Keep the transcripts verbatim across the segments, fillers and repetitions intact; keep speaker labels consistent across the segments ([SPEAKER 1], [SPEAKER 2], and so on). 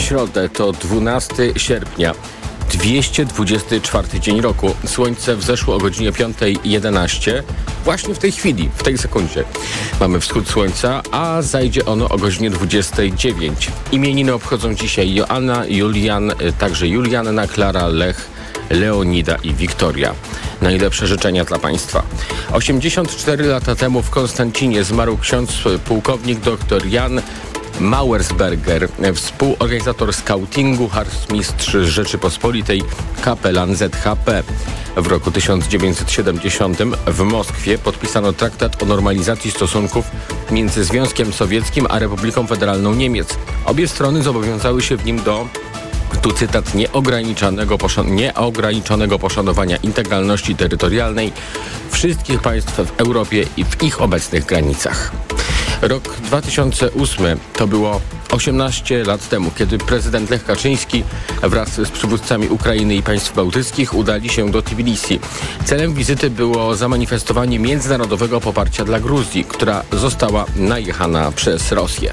[SPEAKER 1] środę to dwunastego sierpnia. dwieście dwudziesty czwarty dzień roku. Słońce wzeszło o godzinie piąta jedenaście. Właśnie w tej chwili, w tej sekundzie. Mamy wschód słońca, a zajdzie ono o godzinie dwudziestej dziewiątej. Imieniny obchodzą dzisiaj Joanna, Julian, także Julianna, Klara, Lech, Leonida i Wiktoria. Najlepsze życzenia dla Państwa. osiemdziesiąt cztery lata temu w Konstancinie zmarł ksiądz pułkownik dr Jan Mauersberger, współorganizator skautingu, harcmistrz Rzeczypospolitej, kapelan Z H P. W roku tysiąc dziewięćset siedemdziesiątym w Moskwie podpisano traktat o normalizacji stosunków między Związkiem Sowieckim a Republiką Federalną Niemiec. Obie strony zobowiązały się w nim do, tu cytat, nieograniczonego, poszan- nieograniczonego poszanowania integralności terytorialnej wszystkich państw w Europie i w ich obecnych granicach. Rok dwa tysiące ósmy to było osiemnaście lat temu, kiedy prezydent Lech Kaczyński wraz z przywódcami Ukrainy i państw bałtyckich udali się do Tbilisi. Celem wizyty było zamanifestowanie międzynarodowego poparcia dla Gruzji, która została najechana przez Rosję.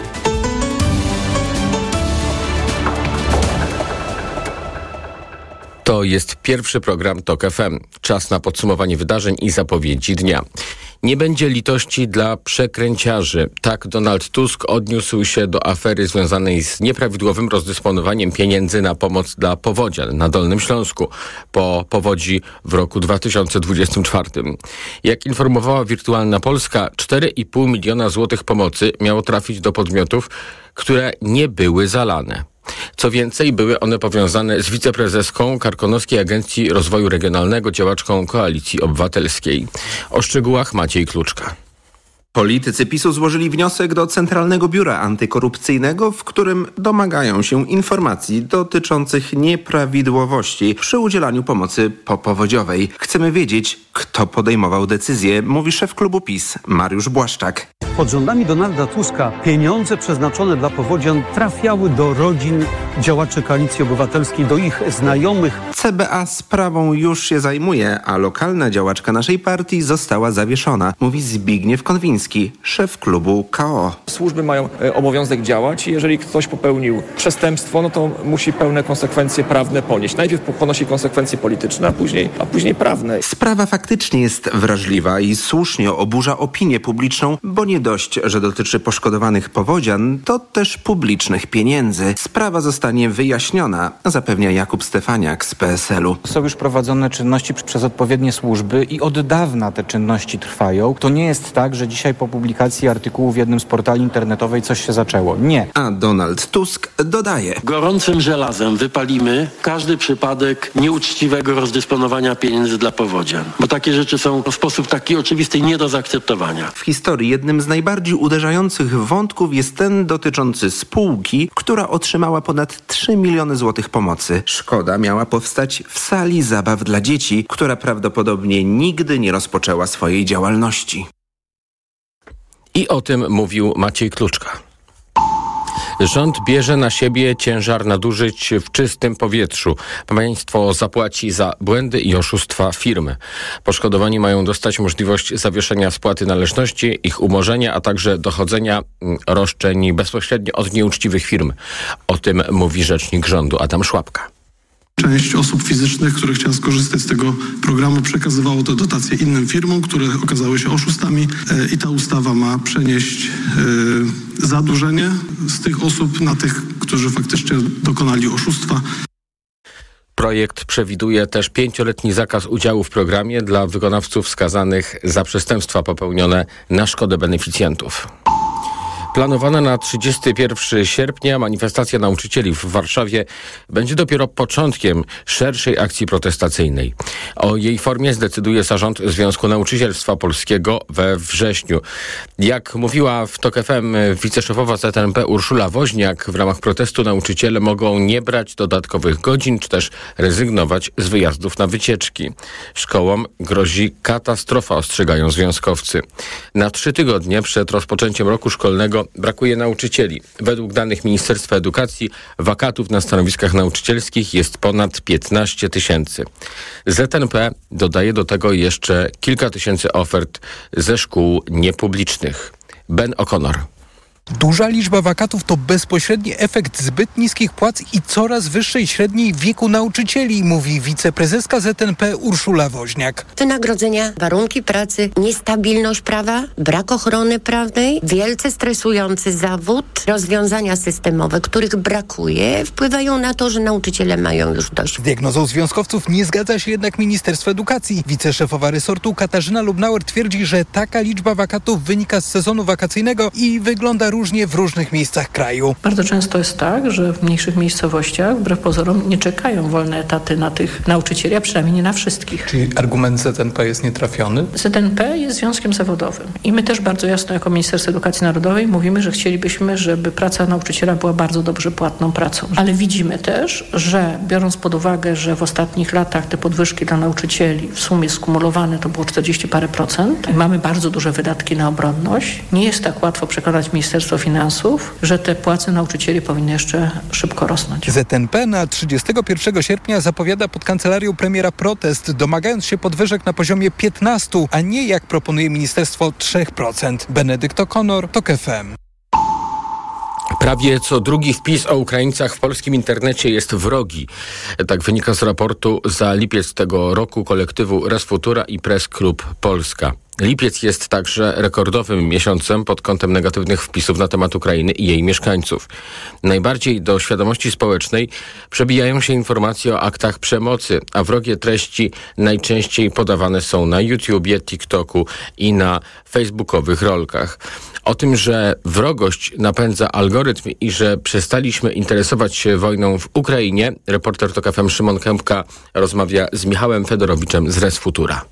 [SPEAKER 1] To jest pierwszy program TOK F M. Czas na podsumowanie wydarzeń i zapowiedzi dnia. Nie będzie litości dla przekręciarzy. Tak Donald Tusk odniósł się do afery związanej z nieprawidłowym rozdysponowaniem pieniędzy na pomoc dla powodzian na Dolnym Śląsku po powodzi w roku dwa tysiące dwudziestym czwartym. Jak informowała Wirtualna Polska, cztery i pół miliona złotych pomocy miało trafić do podmiotów, które nie były zalane. Co więcej, były one powiązane z wiceprezeską Karkonoskiej Agencji Rozwoju Regionalnego, działaczką Koalicji Obywatelskiej. O szczegółach Maciej Kluczka.
[SPEAKER 2] Politycy PiSu złożyli wniosek do Centralnego Biura Antykorupcyjnego, w którym domagają się informacji dotyczących nieprawidłowości przy udzielaniu pomocy popowodziowej. Chcemy wiedzieć, kto podejmował decyzję, mówi szef klubu PiS Mariusz Błaszczak.
[SPEAKER 3] Pod rządami Donalda Tuska pieniądze przeznaczone dla powodzian trafiały do rodzin działaczy Koalicji Obywatelskiej, do ich znajomych.
[SPEAKER 2] C B A sprawą już się zajmuje, a lokalna działaczka naszej partii została zawieszona, mówi Zbigniew Konwiński, szef klubu K O.
[SPEAKER 4] Służby mają obowiązek działać i jeżeli ktoś popełnił przestępstwo, no to musi pełne konsekwencje prawne ponieść. Najpierw ponosi konsekwencje polityczne, a później, a później prawne.
[SPEAKER 2] Sprawa faktycznie jest wrażliwa i słusznie oburza opinię publiczną, bo nie dość, że dotyczy poszkodowanych powodzian, to też publicznych pieniędzy. Sprawa zostanie wyjaśniona, zapewnia Jakub Stefaniak z P S L u.
[SPEAKER 5] Są już prowadzone czynności przez odpowiednie służby i od dawna te czynności trwają. To nie jest tak, że dzisiaj po publikacji artykułu w jednym z portali internetowych coś się zaczęło. Nie.
[SPEAKER 2] A Donald Tusk dodaje:
[SPEAKER 6] gorącym żelazem wypalimy każdy przypadek nieuczciwego rozdysponowania pieniędzy dla powodzian. Bo takie rzeczy są w sposób taki oczywisty nie do zaakceptowania.
[SPEAKER 2] W historii jednym z najbardziej uderzających wątków jest ten dotyczący spółki, która otrzymała ponad trzy miliony złotych pomocy. Szkoda miała powstać w sali zabaw dla dzieci, która prawdopodobnie nigdy nie rozpoczęła swojej działalności.
[SPEAKER 1] I o tym mówił Maciej Kluczka. Rząd bierze na siebie ciężar nadużyć w czystym powietrzu. Państwo zapłaci za błędy i oszustwa firmy. Poszkodowani mają dostać możliwość zawieszenia spłaty należności, ich umorzenia, a także dochodzenia roszczeń bezpośrednio od nieuczciwych firm. O tym mówi rzecznik rządu Adam Szłapka.
[SPEAKER 7] Część osób fizycznych, które chciały skorzystać z tego programu, przekazywało te dotacje innym firmom, które okazały się oszustami i ta ustawa ma przenieść e, zadłużenie z tych osób na tych, którzy faktycznie dokonali oszustwa.
[SPEAKER 1] Projekt przewiduje też pięcioletni zakaz udziału w programie dla wykonawców skazanych za przestępstwa popełnione na szkodę beneficjentów. Planowana na trzydziestego pierwszego sierpnia manifestacja nauczycieli w Warszawie będzie dopiero początkiem szerszej akcji protestacyjnej. O jej formie zdecyduje zarząd Związku Nauczycielstwa Polskiego we wrześniu. Jak mówiła w TOK F M wiceszefowa Z N P Urszula Woźniak, w ramach protestu nauczyciele mogą nie brać dodatkowych godzin, czy też rezygnować z wyjazdów na wycieczki. Szkołom grozi katastrofa, ostrzegają związkowcy. Na trzy tygodnie przed rozpoczęciem roku szkolnego brakuje nauczycieli. Według danych Ministerstwa Edukacji wakatów na stanowiskach nauczycielskich jest ponad piętnaście tysięcy. Z N P dodaje do tego jeszcze kilka tysięcy ofert ze szkół niepublicznych. Ben O'Connor.
[SPEAKER 8] Duża liczba wakatów to bezpośredni efekt zbyt niskich płac i coraz wyższej średniej wieku nauczycieli, mówi wiceprezeska Z N P Urszula Woźniak.
[SPEAKER 9] Wynagrodzenia, warunki pracy, niestabilność prawa, brak ochrony prawnej, wielce stresujący zawód, rozwiązania systemowe, których brakuje, wpływają na to, że nauczyciele mają już dość.
[SPEAKER 8] Z diagnozą związkowców nie zgadza się jednak Ministerstwo Edukacji. Wiceszefowa resortu Katarzyna Lubnauer twierdzi, że taka liczba wakatów wynika z sezonu wakacyjnego i wygląda różnie w różnych miejscach kraju.
[SPEAKER 10] Bardzo często jest tak, że w mniejszych miejscowościach wbrew pozorom nie czekają wolne etaty na tych nauczycieli, a przynajmniej nie na wszystkich.
[SPEAKER 8] Czyli argument Z N P jest nietrafiony?
[SPEAKER 10] Z N P jest związkiem zawodowym i my też bardzo jasno jako Ministerstwo Edukacji Narodowej mówimy, że chcielibyśmy, żeby praca nauczyciela była bardzo dobrze płatną pracą. Ale widzimy też, że biorąc pod uwagę, że w ostatnich latach te podwyżki dla nauczycieli w sumie skumulowane to było czterdzieści parę procent i mamy bardzo duże wydatki na obronność, nie jest tak łatwo przekonać Ministerstwo Finansów, że te płace nauczycieli powinny jeszcze szybko rosnąć.
[SPEAKER 8] Z N P na trzydziestego pierwszego sierpnia zapowiada pod kancelarią premiera protest, domagając się podwyżek na poziomie piętnaście procent, a nie jak proponuje ministerstwo trzy procent. Benedykt O'Connor, TOK F M.
[SPEAKER 1] Prawie co drugi wpis o Ukraińcach w polskim internecie jest wrogi. Tak wynika z raportu za lipiec tego roku kolektywu Res Futura i Press Club Polska. Lipiec jest także rekordowym miesiącem pod kątem negatywnych wpisów na temat Ukrainy i jej mieszkańców. Najbardziej do świadomości społecznej przebijają się informacje o aktach przemocy, a wrogie treści najczęściej podawane są na YouTubie, TikToku i na facebookowych rolkach. O tym, że wrogość napędza algorytm i że przestaliśmy interesować się wojną w Ukrainie, reporter TOK F M Szymon Kępka rozmawia z Michałem Fedorowiczem z Res Futura.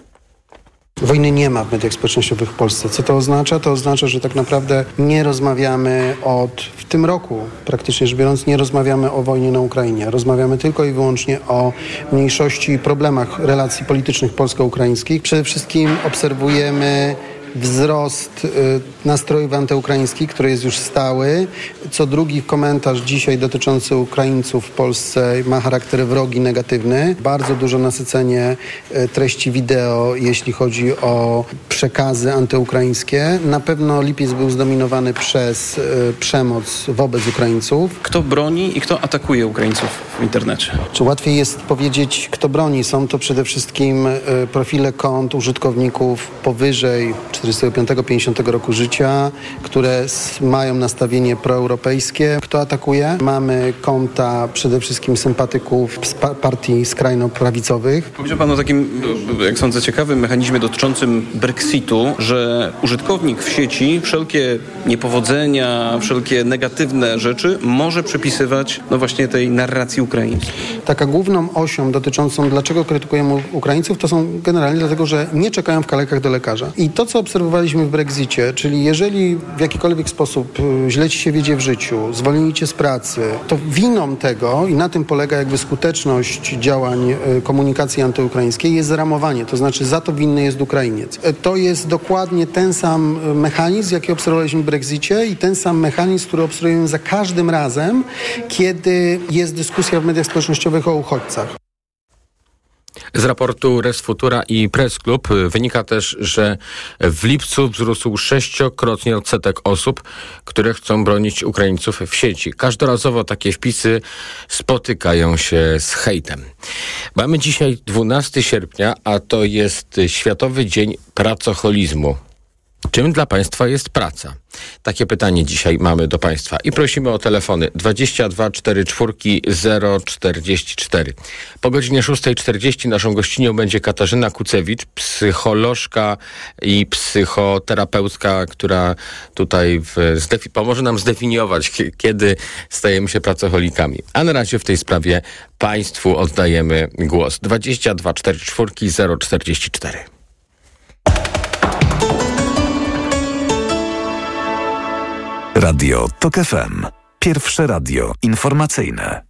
[SPEAKER 11] Wojny nie ma w mediach społecznościowych w Polsce. Co to oznacza? To oznacza, że tak naprawdę nie rozmawiamy od, w tym roku praktycznie rzecz biorąc, nie rozmawiamy o wojnie na Ukrainie. Rozmawiamy tylko i wyłącznie o mniejszości i problemach relacji politycznych polsko-ukraińskich. Przede wszystkim obserwujemy wzrost y, nastrojów antyukraińskich, który jest już stały. Co drugi komentarz dzisiaj dotyczący Ukraińców w Polsce ma charakter wrogi, negatywny. Bardzo duże nasycenie y, treści wideo, jeśli chodzi o przekazy antyukraińskie. Na pewno lipiec był zdominowany przez y, przemoc wobec Ukraińców.
[SPEAKER 12] Kto broni i kto atakuje Ukraińców w internecie?
[SPEAKER 11] Czy łatwiej jest powiedzieć, kto broni? Są to przede wszystkim y, profile kont użytkowników powyżej czterdziestego piątego pięćdziesiątego roku życia, które mają nastawienie proeuropejskie. Kto atakuje? Mamy konta przede wszystkim sympatyków z pa- partii skrajno-prawicowych.
[SPEAKER 12] Powiedział Pan o takim, jak sądzę, ciekawym mechanizmie dotyczącym Brexitu, że użytkownik w sieci wszelkie niepowodzenia, wszelkie negatywne rzeczy może przypisywać no właśnie tej narracji ukraińskiej.
[SPEAKER 11] Taka główną osią dotyczącą dlaczego krytykujemy Ukraińców, to są generalnie dlatego, że nie czekają w kolejkach do lekarza. I to, co obserwowaliśmy w Brexicie, czyli jeżeli w jakikolwiek sposób źle ci się wiedzie w życiu, zwolnili cię z pracy, to winą tego, i na tym polega jakby skuteczność działań komunikacji antyukraińskiej, jest zramowanie, to znaczy za to winny jest Ukrainiec. To jest dokładnie ten sam mechanizm, jaki obserwowaliśmy w Brexicie i ten sam mechanizm, który obserwujemy za każdym razem, kiedy jest dyskusja w mediach społecznościowych o uchodźcach.
[SPEAKER 1] Z raportu Res Futura i Press Club wynika też, że w lipcu wzrósł sześciokrotnie odsetek osób, które chcą bronić Ukraińców w sieci. Każdorazowo takie wpisy spotykają się z hejtem. Mamy dzisiaj dwunastego sierpnia, a to jest Światowy Dzień Pracoholizmu. Czym dla Państwa jest praca? Takie pytanie dzisiaj mamy do Państwa i prosimy o telefony dwadzieścia dwa czterdzieści cztery zero czterdzieści cztery. Po godzinie szósta czterdzieści naszą gościnią będzie Katarzyna Kucewicz, psycholożka i psychoterapeutka, która tutaj w, zdefi- pomoże nam zdefiniować, k- kiedy stajemy się pracoholikami. A na razie w tej sprawie Państwu oddajemy głos. dwadzieścia dwa czterdzieści cztery zero czterdzieści cztery.
[SPEAKER 13] Radio TOK F M. Pierwsze radio informacyjne.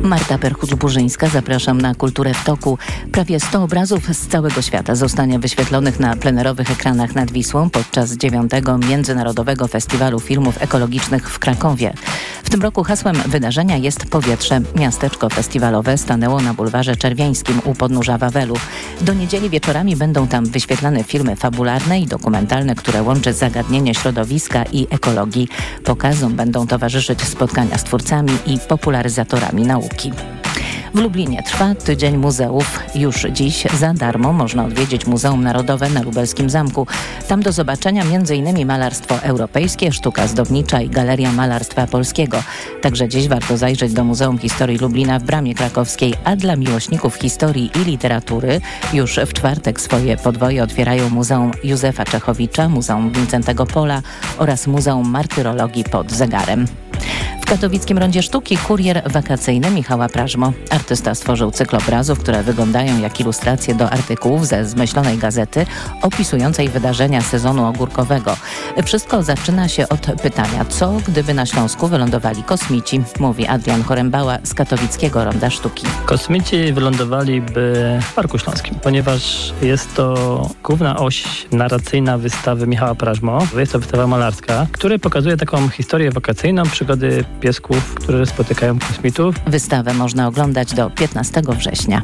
[SPEAKER 14] Marta Perchuć-Burzyńska, zapraszam na Kulturę w toku. Prawie sto obrazów z całego świata zostanie wyświetlonych na plenerowych ekranach nad Wisłą podczas dziewiątego Międzynarodowego Festiwalu Filmów Ekologicznych w Krakowie. W tym roku hasłem wydarzenia jest powietrze. Miasteczko festiwalowe stanęło na bulwarze Czerwiańskim u podnóża Wawelu. Do niedzieli wieczorami będą tam wyświetlane filmy fabularne i dokumentalne, które łączy zagadnienie środowiska i ekologii. Pokazom będą towarzyszyć spotkania z twórcami i popularyzatorami nauki. W Lublinie trwa Tydzień Muzeów. Już dziś za darmo można odwiedzić Muzeum Narodowe na Lubelskim Zamku. Tam do zobaczenia m.in. malarstwo europejskie, sztuka zdobnicza i Galeria Malarstwa Polskiego. Także dziś warto zajrzeć do Muzeum Historii Lublina w Bramie Krakowskiej, a dla miłośników historii i literatury już w czwartek swoje podwoje otwierają Muzeum Józefa Czechowicza, Muzeum Wincentego Pola oraz Muzeum Martyrologii pod Zegarem. W katowickim Rondzie Sztuki kurier wakacyjny Michała Prażmo. Artysta stworzył cykl obrazów, które wyglądają jak ilustracje do artykułów ze zmyślonej gazety opisującej wydarzenia sezonu ogórkowego. Wszystko zaczyna się od pytania, co gdyby na Śląsku wylądowali kosmici, mówi Adrian Chorembała z katowickiego Ronda Sztuki.
[SPEAKER 15] Kosmici wylądowaliby w Parku Śląskim, ponieważ jest to główna oś narracyjna wystawy Michała Prażmo. Jest to wystawa malarska, która pokazuje taką historię wakacyjną, przygody piesków, które spotykają kosmitów.
[SPEAKER 14] Wystawę można oglądać do piętnastego września.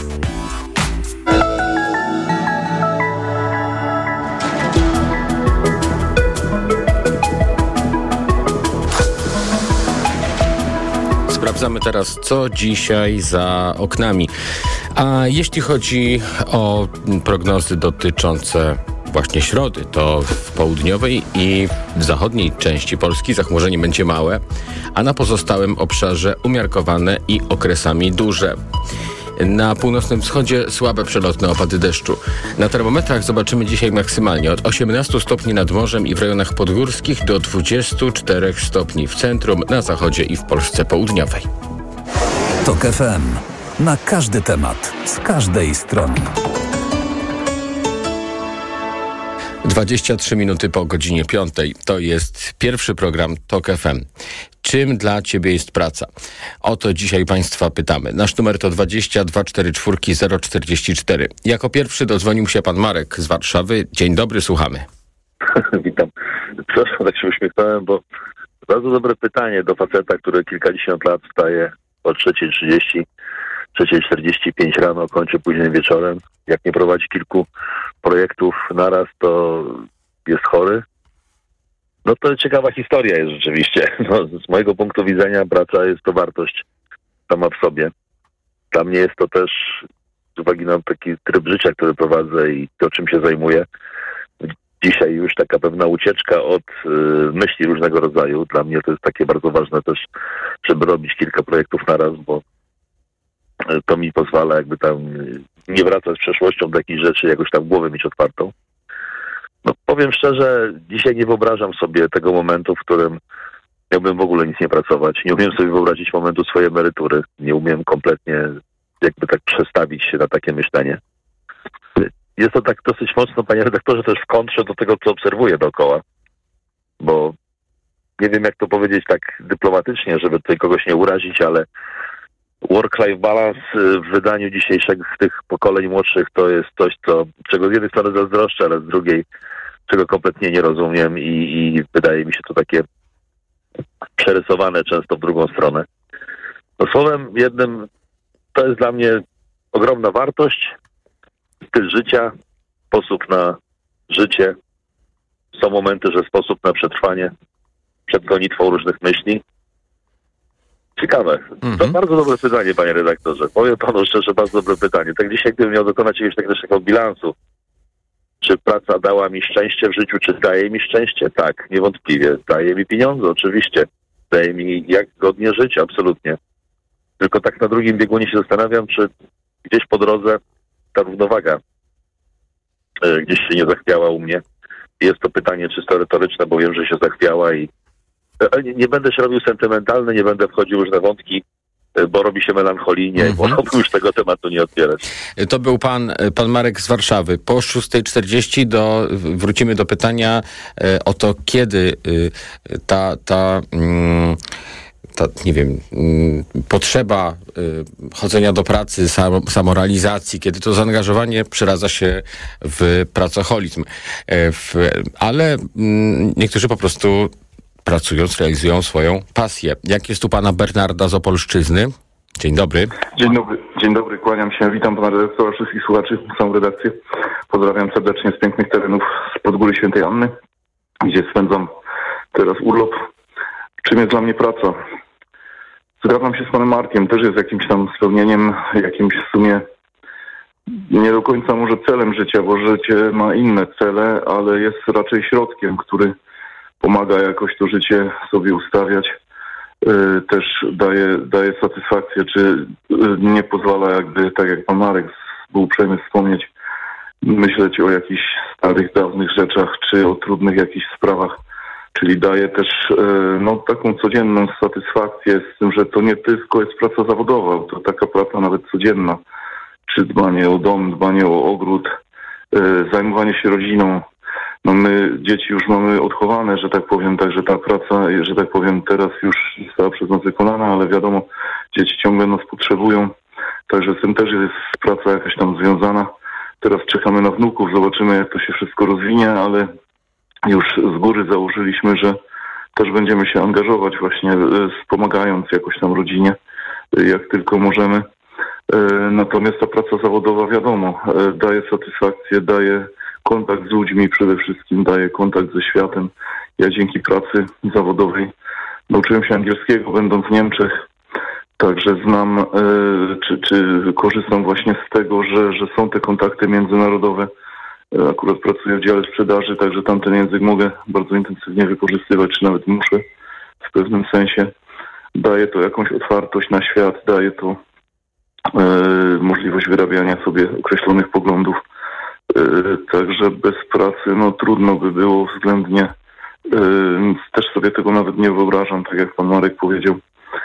[SPEAKER 1] Sprawdzamy teraz, co dzisiaj za oknami. A jeśli chodzi o prognozy dotyczące właśnie środy, to w południowej i w zachodniej części Polski zachmurzenie będzie małe, a na pozostałym obszarze umiarkowane i okresami duże. Na północnym wschodzie słabe przelotne opady deszczu. Na termometrach zobaczymy dzisiaj maksymalnie od osiemnastu stopni nad morzem i w rejonach podgórskich do dwudziestu czterech stopni w centrum, na zachodzie i w Polsce południowej.
[SPEAKER 13] TOK F M. Na każdy temat, z każdej strony.
[SPEAKER 1] dwadzieścia trzy minuty po godzinie piątej. To jest pierwszy program TOK F M. Czym dla Ciebie jest praca? O to dzisiaj Państwa pytamy. Nasz numer to dwadzieścia dwa czterdzieści cztery zero czterdzieści cztery. Jako pierwszy dodzwonił się pan Marek z Warszawy. Dzień dobry, słuchamy.
[SPEAKER 16] Witam. Przepraszam, tak się uśmiechnąłem, bo bardzo dobre pytanie do faceta, który kilkadziesiąt lat wstaje o trzeciej trzydzieści, trzeciej czterdzieści pięć rano, kończy później wieczorem. Jak nie prowadzi kilku projektów naraz, to jest chory. No to ciekawa historia jest rzeczywiście. No, z mojego punktu widzenia praca jest to wartość sama w sobie. Dla mnie jest to też, z uwagi na taki tryb życia, który prowadzę i to, czym się zajmuję, dzisiaj już taka pewna ucieczka od y, myśli różnego rodzaju. Dla mnie to jest takie bardzo ważne też, żeby robić kilka projektów naraz, bo to mi pozwala jakby tam nie wracać z przeszłością do jakichś rzeczy, jakoś tam głowę mieć otwartą. No powiem szczerze, dzisiaj nie wyobrażam sobie tego momentu, w którym miałbym w ogóle nic nie pracować. Nie umiem sobie wyobrazić momentu swojej emerytury. Nie umiem kompletnie jakby tak przestawić się na takie myślenie. Jest to tak dosyć mocno, panie redaktorze, też w kontrze do tego, co obserwuję dookoła. Bo nie wiem, jak to powiedzieć tak dyplomatycznie, żeby tutaj kogoś nie urazić, ale work-life balance w wydaniu dzisiejszych tych pokoleń młodszych to jest coś, co, czego z jednej strony zazdroszczę, ale z drugiej czego kompletnie nie rozumiem i, i wydaje mi się to takie przerysowane często w drugą stronę. No słowem jednym, to jest dla mnie ogromna wartość, styl życia, sposób na życie. Są momenty, że sposób na przetrwanie przed gonitwą różnych myśli. Ciekawe. Mm-hmm. To bardzo dobre pytanie, panie redaktorze. Powiem panu szczerze, bardzo dobre pytanie. Tak dzisiaj, gdybym miał dokonać jakiegoś takiego, takiego bilansu, czy praca dała mi szczęście w życiu, czy daje mi szczęście? Tak, niewątpliwie. Daje mi pieniądze, oczywiście. Daje mi jak godnie żyć, absolutnie. Tylko tak na drugim biegunie się zastanawiam, czy gdzieś po drodze ta równowaga y, gdzieś się nie zachwiała u mnie. Jest to pytanie czysto retoryczne, bo wiem, że się zachwiała i Nie, nie będę się robił sentymentalny, nie będę wchodził już na wątki, bo robi się melancholijnie, mm-hmm. bo wolałbym już tego tematu nie otwierać.
[SPEAKER 1] To był pan, pan Marek z Warszawy. Po szóstej czterdzieści do, wrócimy do pytania o to, kiedy ta, ta, ta, nie wiem, potrzeba chodzenia do pracy, sam, samorealizacji, kiedy to zaangażowanie przeradza się w pracoholizm. W, ale niektórzy po prostu pracując, realizują swoją pasję. Jak jest tu pana Bernarda z Opolszczyzny? Dzień dobry.
[SPEAKER 17] Dzień dobry, dzień dobry, kłaniam się, witam pana redaktora, wszystkich słuchaczy, całą redakcję. Pozdrawiam serdecznie z pięknych terenów z Podgóry Świętej Anny, gdzie spędzam teraz urlop. Czym jest dla mnie praca? Zgadzam się z panem Markiem, też jest jakimś tam spełnieniem, jakimś w sumie nie do końca może celem życia, bo życie ma inne cele, ale jest raczej środkiem, który pomaga jakoś to życie sobie ustawiać. Też daje, daje satysfakcję, czy nie pozwala jakby, tak jak pan Marek był uprzejmy wspomnieć, myśleć o jakichś starych, dawnych rzeczach, czy o trudnych jakichś sprawach, czyli daje też no, taką codzienną satysfakcję z tym, że to nie tylko jest praca zawodowa, to taka praca nawet codzienna, czy dbanie o dom, dbanie o ogród, zajmowanie się rodziną. No my dzieci już mamy odchowane, że tak powiem, także ta praca, że tak powiem, teraz już została przez nas wykonana, ale wiadomo, dzieci ciągle nas potrzebują, także z tym też jest praca jakaś tam związana. Teraz czekamy na wnuków, zobaczymy jak to się wszystko rozwinie, ale już z góry założyliśmy, że też będziemy się angażować właśnie, wspomagając jakoś tam rodzinie, jak tylko możemy. Natomiast ta praca zawodowa, wiadomo, daje satysfakcję, daje kontakt z ludźmi przede wszystkim, daje kontakt ze światem. Ja dzięki pracy zawodowej nauczyłem się angielskiego, będąc w Niemczech. Także znam, czy, czy korzystam właśnie z tego, że, że są te kontakty międzynarodowe. Akurat pracuję w dziale sprzedaży, także tamten język mogę bardzo intensywnie wykorzystywać, czy nawet muszę w pewnym sensie. Daje to jakąś otwartość na świat, daje to e, możliwość wyrabiania sobie określonych poglądów. Także bez pracy no trudno by było względnie, też sobie tego nawet nie wyobrażam, tak jak pan Marek powiedział,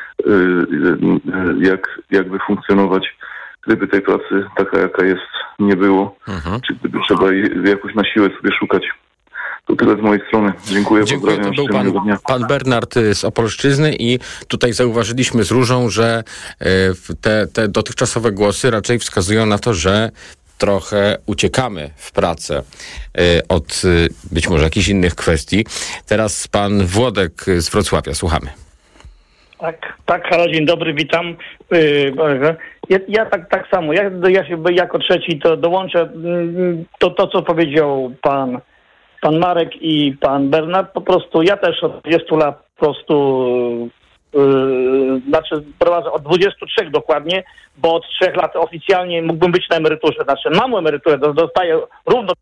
[SPEAKER 17] jak, jakby funkcjonować, gdyby tej pracy taka jaka jest nie było, mhm. czy gdyby trzeba jej jakoś na siłę sobie szukać. To tyle z mojej strony. Dziękuję.
[SPEAKER 1] Dziękuję. To był pan, pan Bernard z Opolszczyzny i tutaj zauważyliśmy z Różą, że te, te dotychczasowe głosy raczej wskazują na to, że trochę uciekamy w pracę y, od y, być może jakichś innych kwestii. Teraz pan Włodek z Wrocławia. Słuchamy.
[SPEAKER 18] Tak, tak, halo, dzień dobry, witam. Yy, ja, ja tak, tak samo, ja, ja się jako trzeci to dołączę to, to co powiedział pan, pan Marek i pan Bernard. Po prostu ja też od dwudziestu lat po prostu Yy, znaczy prowadzę od dwudziestu trzech dokładnie, bo od trzech lat oficjalnie mógłbym być na emeryturze, znaczy mam emeryturę, dostaję równo.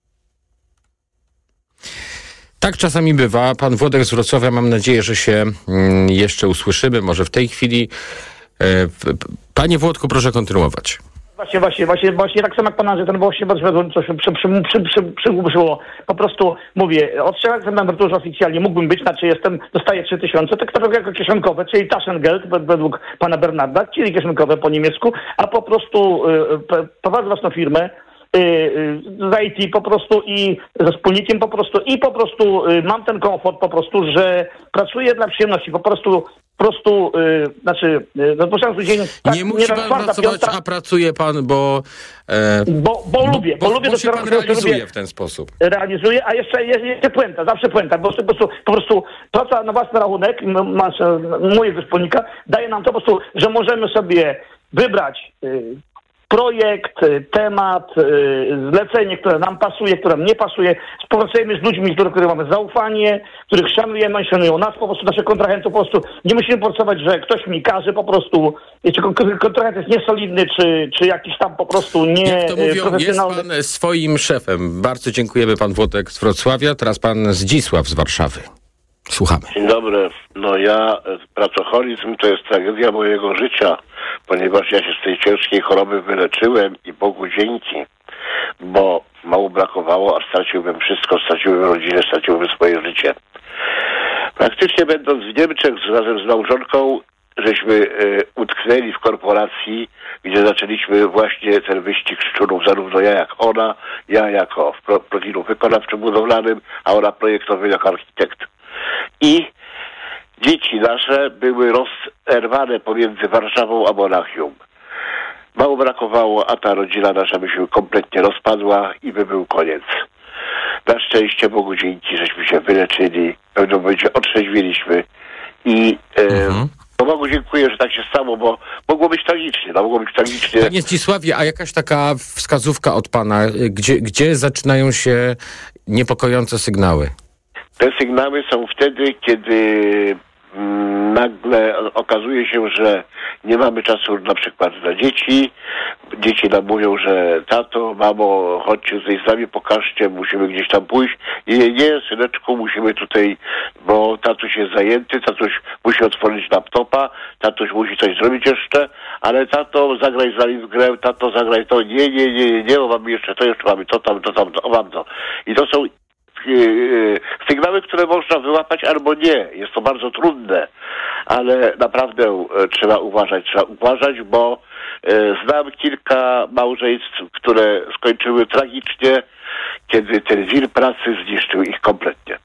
[SPEAKER 1] Tak czasami bywa. Pan Włodek z Wrocławia, mam nadzieję, że się mm, jeszcze usłyszymy, może w tej chwili. E, panie Włodku, proszę kontynuować.
[SPEAKER 18] Właśnie, właśnie, właśnie, właśnie tak samo jak pan Andrzej, ten właśnie bardzo coś przy, przy, przy, przy, przygłuszyło. Po prostu mówię, od trzech lat jestem na emeryturze oficjalnie, mógłbym być, znaczy jestem, dostaję trzy tysiące, tak trochę jako kieszonkowe, czyli Taschengeld według pana Bernarda, czyli kieszonkowe po niemiecku, a po prostu y, prowadzę własną firmę, z I T po prostu i ze wspólnikiem po prostu i po prostu y, mam ten komfort po prostu, że pracuję dla przyjemności, po prostu po prostu, y, znaczy, y, no po dzień... Tak,
[SPEAKER 1] nie musi pan pracować, piąta, a pracuje pan, bo... E,
[SPEAKER 18] bo, bo lubię, bo, bo lubię...
[SPEAKER 1] Bo się pan realizuje lubię, w ten sposób.
[SPEAKER 18] Realizuję, a jeszcze jest, jest puenta, zawsze puenta, bo po prostu, po prostu praca na własny rachunek, masz, mojego wspólnika, daje nam to po prostu, że możemy sobie wybrać... Y, projekt, temat, zlecenie, które nam pasuje, które nam nie pasuje. Współpracujemy z ludźmi, do których mamy zaufanie, których szanujemy, oni szanują nas, po prostu naszych kontrahentów, po prostu nie musimy pracować, że ktoś mi każe po prostu, czy kontrahent jest niesolidny, czy, czy jakiś tam po prostu nie
[SPEAKER 1] Jak to mówią,
[SPEAKER 18] profesjonalny.
[SPEAKER 1] Jest pan swoim szefem. Bardzo dziękujemy, pan Włodek z Wrocławia. Teraz pan Zdzisław z Warszawy. Słuchamy.
[SPEAKER 19] Dzień dobry. No ja, pracoholizm to jest tragedia mojego życia, ponieważ ja się z tej ciężkiej choroby wyleczyłem i Bogu dzięki, bo mało brakowało, a straciłbym wszystko, straciłbym rodzinę, straciłbym swoje życie. Praktycznie będąc w Niemczech razem z małżonką, żeśmy e, utknęli w korporacji, gdzie zaczęliśmy właśnie ten wyścig szczurów, zarówno ja jak ona, ja jako w pro, profilu wykonawczym budowlanym, a ona projektowy jako architekt. I dzieci nasze były rozerwane pomiędzy Warszawą a Monachium. Mało brakowało, a ta rodzina nasza by się kompletnie rozpadła i by był koniec. Na szczęście Bogu dzięki, żeśmy się wyleczyli, w pewnym momencie otrzeźwiliśmy i e, mhm. to Bogu dziękuję, że tak się stało, bo mogło być tragicznie, no mogło być tragicznie.
[SPEAKER 1] Panie Zdzisławie, a jakaś taka wskazówka od pana, gdzie, gdzie zaczynają się niepokojące sygnały?
[SPEAKER 19] Te sygnały są wtedy, kiedy mm, nagle okazuje się, że nie mamy czasu na przykład dla dzieci. Dzieci nam mówią, że tato, mamo, chodźcie tutaj z nami, pokażcie, musimy gdzieś tam pójść. I nie, nie, syneczku, musimy tutaj, bo tatuś jest zajęty, tatuś musi otworzyć laptopa, tatuś musi coś zrobić jeszcze, ale tato, zagraj z nami w grę, tato, zagraj to. Nie, nie, nie, nie, nie, o, mamy jeszcze to, jeszcze mamy to, tam, to, tam, to, o, mam to. I to są sygnały, które można wyłapać albo nie. Jest to bardzo trudne, ale naprawdę e, trzeba uważać, trzeba uważać, bo e, znam kilka małżeństw, które skończyły tragicznie, kiedy ten wir pracy zniszczył ich kompletnie.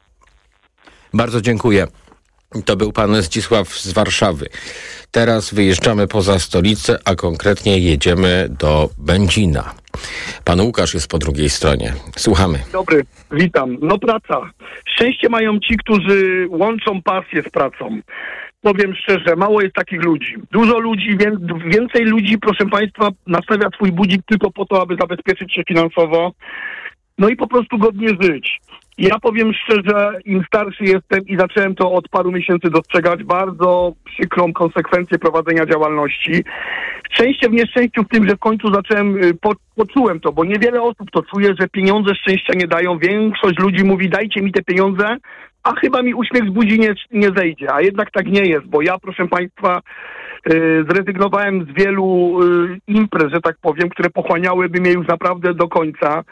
[SPEAKER 1] Bardzo dziękuję. To był pan Zdzisław z Warszawy. Teraz wyjeżdżamy poza stolicę, a konkretnie jedziemy do Będzina. Pan Łukasz jest po drugiej stronie. Słuchamy.
[SPEAKER 20] Dobry, witam. No praca. Szczęście mają ci, którzy łączą pasję z pracą. Powiem szczerze, mało jest takich ludzi. Dużo ludzi, więcej ludzi, proszę państwa, nastawia swój budzik tylko po to, aby zabezpieczyć się finansowo. No i po prostu godnie żyć. Ja powiem szczerze, im starszy jestem i zacząłem to od paru miesięcy dostrzegać, bardzo przykrą konsekwencję prowadzenia działalności. Szczęście w nieszczęściu w tym, że w końcu zacząłem, po, poczułem to, bo niewiele osób to czuje, że pieniądze szczęścia nie dają. Większość ludzi mówi, dajcie mi te pieniądze, a chyba mi uśmiech z buzi nie, nie zejdzie. A jednak tak nie jest, bo ja, proszę państwa, yy, zrezygnowałem z wielu yy, imprez, że tak powiem, które pochłaniałyby mnie już naprawdę do końca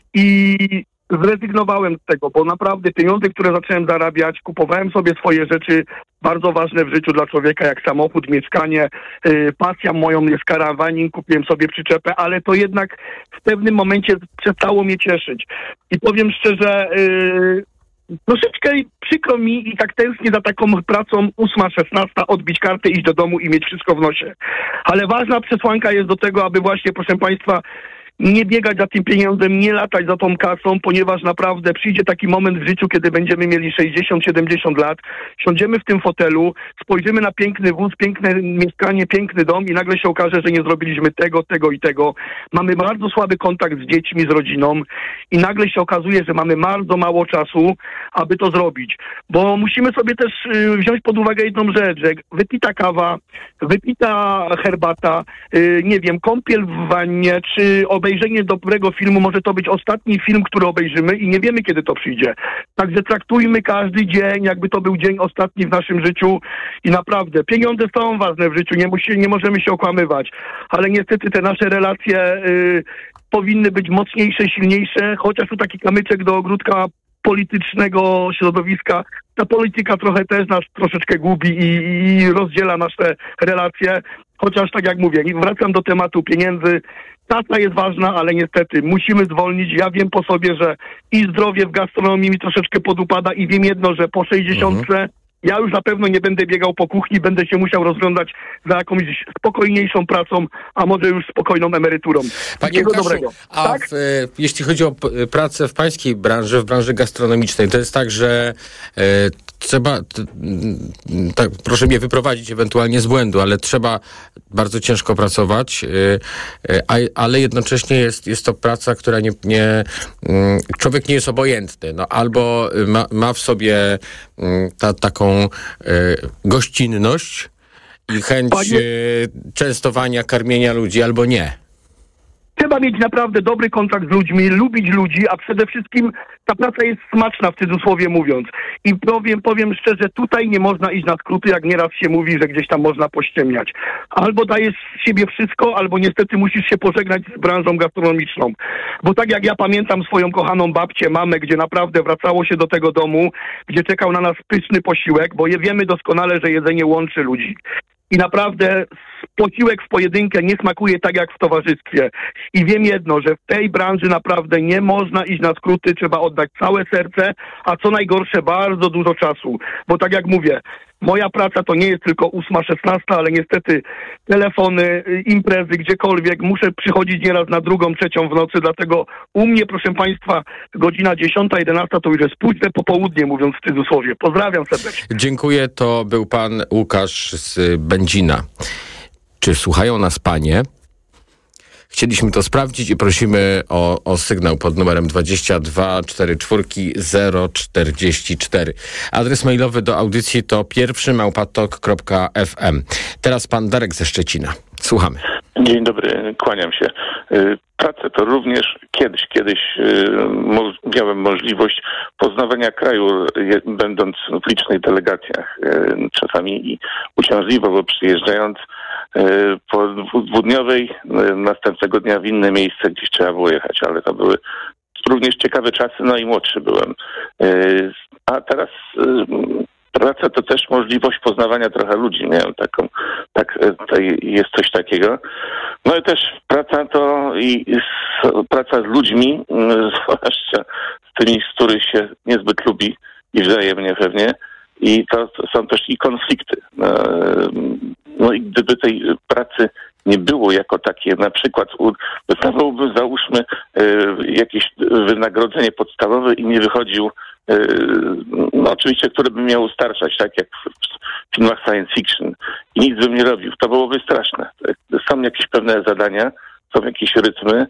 [SPEAKER 20] i zrezygnowałem z tego, bo naprawdę pieniądze, które zacząłem zarabiać, kupowałem sobie swoje rzeczy bardzo ważne w życiu dla człowieka, jak samochód, mieszkanie, yy, pasja moją jest karawaning, kupiłem sobie przyczepę, ale to jednak w pewnym momencie przestało mnie cieszyć. I powiem szczerze, yy, troszeczkę przykro mi i tak tęsknię za taką pracą ósma, szesnasta, odbić kartę, iść do domu i mieć wszystko w nosie. Ale ważna przesłanka jest do tego, aby właśnie, proszę państwa, nie biegać za tym pieniądzem, nie latać za tą kasą, ponieważ naprawdę przyjdzie taki moment w życiu, kiedy będziemy mieli sześćdziesiąt siedemdziesiąt lat, siądziemy w tym fotelu, spojrzymy na piękny wóz, piękne mieszkanie, piękny dom i nagle się okaże, że nie zrobiliśmy tego, tego i tego. Mamy bardzo słaby kontakt z dziećmi, z rodziną i nagle się okazuje, że mamy bardzo mało czasu, aby to zrobić. Bo musimy sobie też y, wziąć pod uwagę jedną rzecz, że wypita kawa, wypita herbata, y, nie wiem, kąpiel w wannie, czy obejrzenie Obejrzenie dobrego filmu może to być ostatni film, który obejrzymy i nie wiemy, kiedy to przyjdzie. Także traktujmy każdy dzień, jakby to był dzień ostatni w naszym życiu i naprawdę pieniądze są ważne w życiu, nie, musi, nie możemy się okłamywać, ale niestety te nasze relacje y, powinny być mocniejsze, silniejsze, chociaż tu taki kamyczek do ogródka politycznego środowiska. Ta polityka trochę też nas troszeczkę gubi i, i rozdziela nasze relacje, chociaż tak jak mówię, wracam do tematu pieniędzy. Praca jest ważna, ale niestety musimy zwolnić. Ja wiem po sobie, że i zdrowie w gastronomii mi troszeczkę podupada i wiem jedno, że po sześćdziesiątce mhm. ja już na pewno nie będę biegał po kuchni, będę się musiał rozglądać za jakąś spokojniejszą pracą, a może już spokojną emeryturą.
[SPEAKER 1] Panie Łukaszu, a tak? w, e, jeśli chodzi o p- pracę w pańskiej branży, w branży gastronomicznej, to jest tak, że e, trzeba, t, tak, proszę mnie wyprowadzić ewentualnie z błędu, ale trzeba bardzo ciężko pracować, e, e, a, ale jednocześnie jest, jest to praca, która nie, nie m, człowiek nie jest obojętny, no, albo ma, ma w sobie m, ta, taką e, gościnność i chęć Panie... e, częstowania, karmienia ludzi, albo nie.
[SPEAKER 20] Trzeba mieć naprawdę dobry kontakt z ludźmi, lubić ludzi, a przede wszystkim ta praca jest smaczna, w cudzysłowie mówiąc. I powiem, powiem szczerze, tutaj nie można iść na skróty, jak nieraz się mówi, że gdzieś tam można pościemniać. Albo dajesz z siebie wszystko, albo niestety musisz się pożegnać z branżą gastronomiczną. Bo tak jak ja pamiętam swoją kochaną babcię, mamę, gdzie naprawdę wracało się do tego domu, gdzie czekał na nas pyszny posiłek, bo je wiemy doskonale, że jedzenie łączy ludzi. I naprawdę posiłek w pojedynkę nie smakuje tak jak w towarzystwie. I wiem jedno, że w tej branży naprawdę nie można iść na skróty, trzeba oddać całe serce, a co najgorsze bardzo dużo czasu. Bo tak jak mówię, Moja praca to nie jest tylko ósma, szesnasta, ale niestety telefony, imprezy, gdziekolwiek. Muszę przychodzić nieraz na drugą, trzecią w nocy, dlatego u mnie, proszę państwa, godzina dziesiąta, jedenasta to już jest późne popołudnie, mówiąc w cudzysłowie. Pozdrawiam serdecznie.
[SPEAKER 1] Dziękuję, to był pan Łukasz z Będzina. Czy słuchają nas panie? Chcieliśmy to sprawdzić i prosimy o, o sygnał pod numerem dwadzieścia dwa czterdzieści cztery zero czterdzieści cztery. Adres mailowy do audycji to pierwszy małpatok kropka f m. Teraz pan Darek ze Szczecina. Słuchamy.
[SPEAKER 21] Dzień dobry, kłaniam się. Pracę to również kiedyś, kiedyś miałem możliwość poznawania kraju, będąc w licznych delegacjach, czasami i uciążliwo, bo przyjeżdżając po dwudniowej, następnego dnia w inne miejsce, gdzieś trzeba było jechać, ale to były również ciekawe czasy, no i młodszy byłem. A teraz praca to też możliwość poznawania trochę ludzi. Miałem taką, tak, tutaj jest coś takiego. No i też praca to i z, praca z ludźmi, zwłaszcza z tymi, z których się niezbyt lubi i wzajemnie pewnie. I to, to są też i konflikty. No i gdyby tej pracy nie było jako takie, na przykład wystawałby, załóżmy, jakieś wynagrodzenie podstawowe i nie wychodził, no oczywiście, które by miało starczać, tak jak w filmach science fiction, i nic bym nie robił. To byłoby straszne. Są jakieś pewne zadania, są jakieś rytmy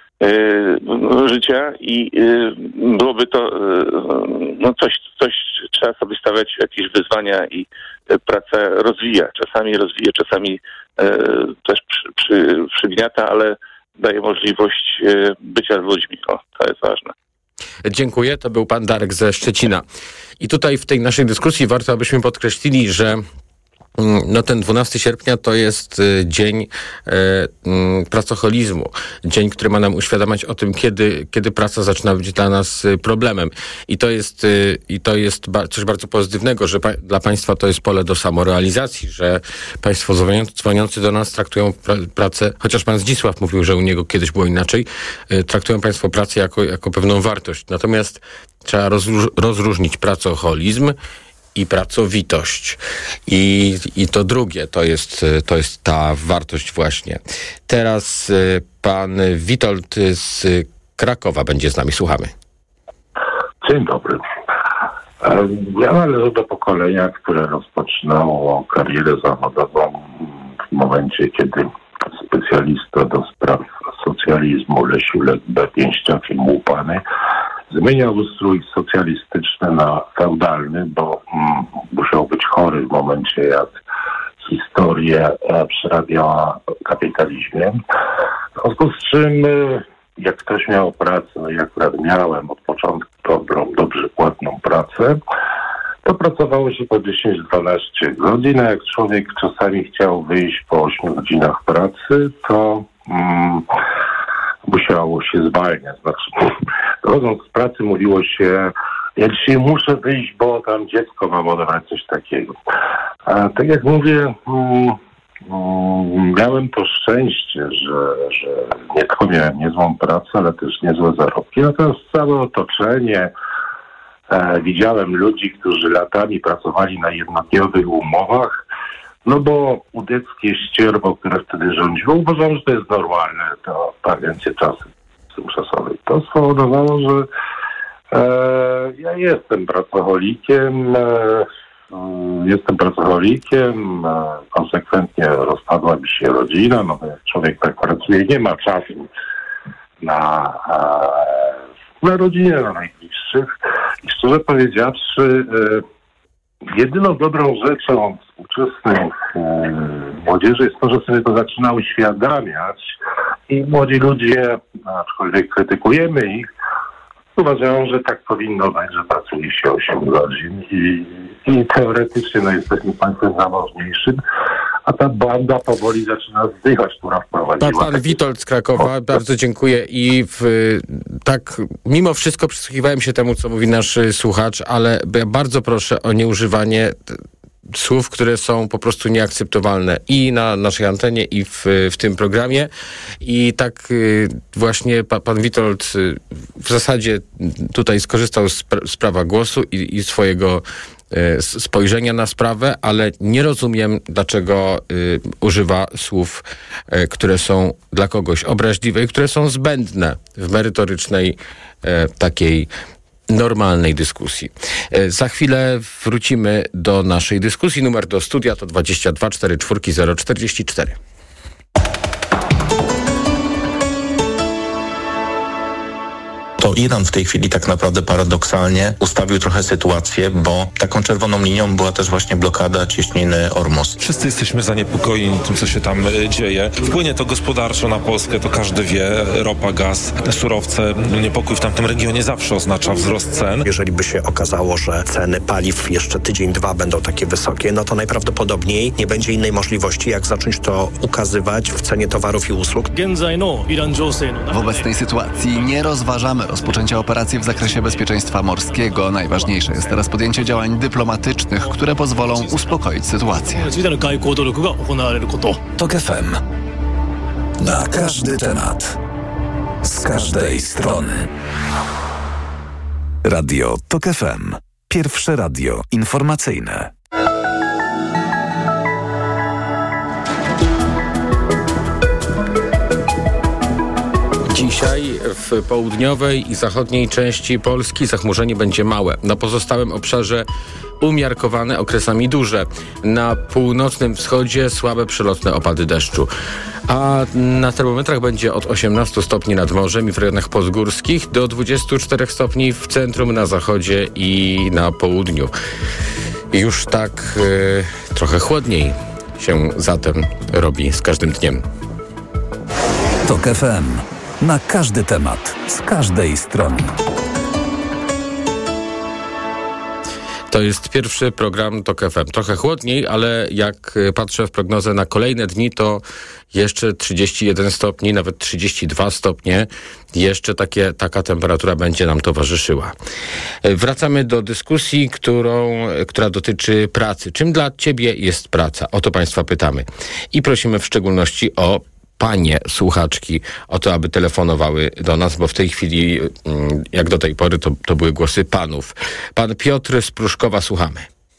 [SPEAKER 21] życia i byłoby to no coś, coś trzeba sobie stawiać, jakieś wyzwania i pracę rozwija. Czasami rozwija, czasami też przy, przy, przygniata, ale daje możliwość bycia z ludźmi. O, to jest ważne.
[SPEAKER 1] Dziękuję. To był pan Darek ze Szczecina. I tutaj w tej naszej dyskusji warto, abyśmy podkreślili, że no ten dwunastego sierpnia to jest dzień e, m, pracoholizmu. Dzień, który ma nam uświadamiać o tym, kiedy, kiedy praca zaczyna być dla nas problemem. I to jest, y, i to jest ba- coś bardzo pozytywnego, że pa- dla państwa to jest pole do samorealizacji, że państwo dzwoniący, dzwoniący do nas traktują pra- pracę, chociaż pan Zdzisław mówił, że u niego kiedyś było inaczej, y, traktują państwo pracę jako, jako pewną wartość. Natomiast trzeba rozróż- rozróżnić pracoholizm i pracowitość. I, i to drugie, to jest, to jest ta wartość właśnie. Teraz y, pan Witold z Krakowa będzie z nami. Słuchamy.
[SPEAKER 22] Dzień dobry. Ja należę do pokolenia, które rozpoczynało karierę zawodową w momencie, kiedy specjalista do spraw socjalizmu Lesiulek B. Pięściakiem łupany zmieniał ustrój socjalistyczny na feudalny, bo mm, musiał być chory w momencie, jak historię e, przerabiała kapitalizmie. W związku z czym, e, jak ktoś miał pracę, no i akurat miałem od początku dobrą, dobrze płatną pracę, to pracowało się po dziesięć dwanaście godzin, a jak człowiek czasami chciał wyjść po ośmiu godzinach pracy, to mm, musiało się zwalniać. Znaczy, chodząc z pracy mówiło się, ja dzisiaj muszę wyjść, bo tam dziecko mam odebrać, coś takiego. A tak jak mówię, mm, mm, miałem to szczęście, że, że nie tylko miałem niezłą pracę, ale też niezłe zarobki. Natomiast całe otoczenie, e, widziałem ludzi, którzy latami pracowali na jednodniowych umowach, no bo udeckie ścierwo, które wtedy rządziło, uważam, że to jest normalne, to w agencji czasu tymczasowej. To spowodowało, że e, ja jestem pracocholikiem, e, jestem pracocholikiem, e, konsekwentnie rozpadła mi się rodzina, no bo jak człowiek tak pracuje, nie ma czasu na, e, na rodzinę, na najbliższych. I szczerze powiedziawszy, e, jedyną dobrą rzeczą współczesnej e, młodzieży jest to, że sobie to zaczyna uświadamiać i młodzi ludzie, aczkolwiek krytykujemy ich, uważają, że tak powinno być, że pracuje się osiem godzin i, i teoretycznie no, jesteśmy państwem zamożniejszym, a ta banda powoli zaczyna zdychać, która wprowadziła...
[SPEAKER 1] Pan, pan Witold z Krakowa, o, bardzo dziękuję i w, tak mimo wszystko przysłuchiwałem się temu, co mówi nasz słuchacz, ale ja bardzo proszę o nieużywanie słów, które są po prostu nieakceptowalne i na naszej antenie, i w, w tym programie. I tak właśnie pa, pan Witold w zasadzie tutaj skorzystał z, pra, z prawa głosu i, i swojego y, spojrzenia na sprawę, ale nie rozumiem, dlaczego y, używa słów, y, które są dla kogoś obraźliwe i które są zbędne w merytorycznej, y, takiej normalnej dyskusji. Y, za chwilę wrócimy do naszej dyskusji. Numer do studia to dwadzieścia dwa czterdzieści cztery zero czterdzieści cztery.
[SPEAKER 3] To Iran w tej chwili tak naprawdę paradoksalnie ustawił trochę sytuację, bo taką czerwoną linią była też właśnie blokada cieśniny Ormus.
[SPEAKER 4] Wszyscy jesteśmy zaniepokojeni tym, co się tam dzieje. Wpłynie to gospodarczo na Polskę, to każdy wie. Ropa, gaz, surowce. Niepokój w tamtym regionie zawsze oznacza wzrost cen.
[SPEAKER 23] Jeżeli by się okazało, że ceny paliw jeszcze tydzień, dwa będą takie wysokie, no to najprawdopodobniej nie będzie innej możliwości, jak zacząć to ukazywać w cenie towarów i usług.
[SPEAKER 24] Wobec tej sytuacji nie rozważamy rozpoczęcia operacji w zakresie bezpieczeństwa morskiego. Najważniejsze jest teraz podjęcie działań dyplomatycznych, które pozwolą uspokoić sytuację.
[SPEAKER 13] TOK F M. Na każdy temat. Z każdej strony. Radio TOK F M. Pierwsze radio informacyjne.
[SPEAKER 1] Dzisiaj w południowej i zachodniej części Polski zachmurzenie będzie małe. Na pozostałym obszarze umiarkowane, okresami duże. Na północnym wschodzie słabe przelotne opady deszczu. A na termometrach będzie od osiemnastu stopni nad morzem i w rejonach podgórskich do dwudziestu czterech stopni w centrum, na zachodzie i na południu. I już tak yy, trochę chłodniej się zatem robi z każdym dniem.
[SPEAKER 13] TOK F M. Na każdy temat, z każdej strony.
[SPEAKER 1] To jest pierwszy program TOK F M. Trochę chłodniej, ale jak patrzę w prognozę na kolejne dni, to jeszcze trzydzieści jeden stopni, nawet trzydzieści dwa stopnie. Jeszcze takie, taka temperatura będzie nam towarzyszyła. Wracamy do dyskusji, którą, która dotyczy pracy. Czym dla Ciebie jest praca? O to Państwa pytamy. I prosimy w szczególności o panie słuchaczki o to, aby telefonowały do nas, bo w tej chwili, jak do tej pory, to, to były głosy panów. Pan Piotr z Pruszkowa, słuchamy.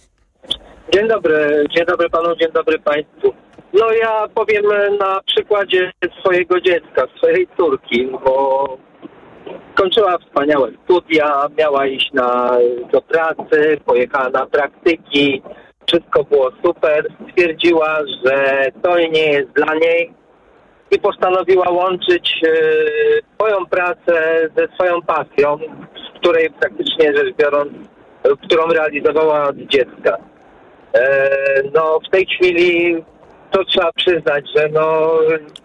[SPEAKER 25] Dzień dobry, dzień dobry panu, dzień dobry państwu. No ja powiem na przykładzie swojego dziecka, swojej córki, bo skończyła wspaniałe studia, miała iść na, do pracy, pojechała na praktyki, wszystko było super. Stwierdziła, że to nie jest dla niej i postanowiła łączyć e, swoją pracę ze swoją pasją, z której praktycznie rzecz biorąc, e, którą realizowała od dziecka. E, no w tej chwili to trzeba przyznać, że no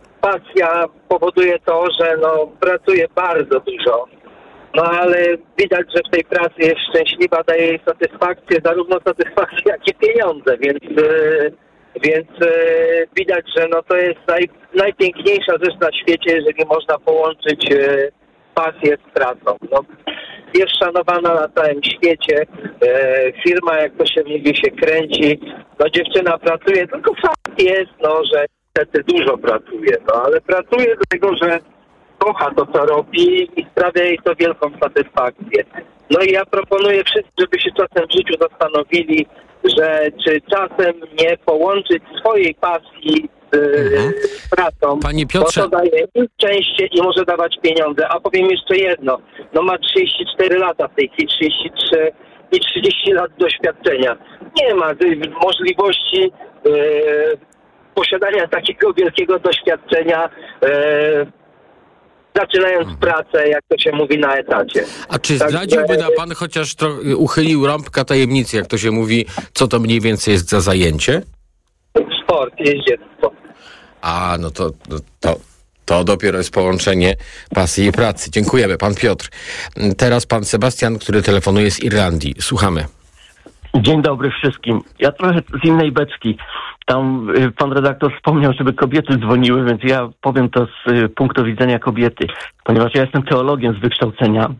[SPEAKER 25] pasja powoduje to, że no pracuje bardzo dużo. No ale widać, że w tej pracy jest szczęśliwa, daje jej satysfakcję, zarówno satysfakcję, jak i pieniądze, więc e, Więc e, widać, że no to jest naj, najpiękniejsza rzecz na świecie, jeżeli można połączyć e, pasję z pracą. No, jest szanowana na całym świecie, e, firma, jak to się mówi, się kręci. No dziewczyna pracuje, tylko fakt jest, no, że niestety dużo pracuje, no ale pracuje dlatego, że kocha to, co robi i sprawia jej to wielką satysfakcję. No i ja proponuję wszystkim, żeby się czasem w życiu zastanowili, że czy czasem nie połączyć swojej pasji z mhm. pracą,
[SPEAKER 1] Panie Piotrze,
[SPEAKER 25] bo to daje im szczęście i może dawać pieniądze. A powiem jeszcze jedno, no ma trzydzieści cztery lata w tej chwili, trzydzieści trzy i trzydzieści lat doświadczenia. Nie ma możliwości e, posiadania takiego wielkiego doświadczenia, e, zaczynając pracę, jak to się mówi, na etacie.
[SPEAKER 1] A czy
[SPEAKER 25] tak,
[SPEAKER 1] zdradziłby
[SPEAKER 25] że...
[SPEAKER 1] nam pan chociaż tro- uchylił rąbka tajemnicy, jak to się mówi, co to mniej więcej jest za zajęcie?
[SPEAKER 25] Sport, jeździectwo.
[SPEAKER 1] A, no to, to, to dopiero jest połączenie pasji i pracy. Dziękujemy, pan Piotr. Teraz pan Sebastian, który telefonuje z Irlandii. Słuchamy.
[SPEAKER 26] Dzień dobry wszystkim. Ja trochę z innej beczki. Tam y, pan redaktor wspomniał, żeby kobiety dzwoniły, więc ja powiem to z y, punktu widzenia kobiety. Ponieważ ja jestem teologiem z wykształcenia